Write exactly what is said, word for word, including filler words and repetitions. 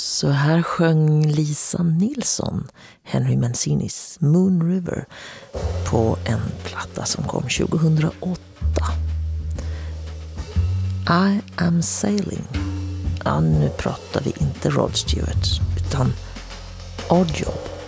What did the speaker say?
Så här sjöng Lisa Nilsson Henry Mancinis Moon River på en platta som kom tjugohundraåtta. I am sailing. Ja, nu pratar vi inte Rod Stewart utan Odd Job.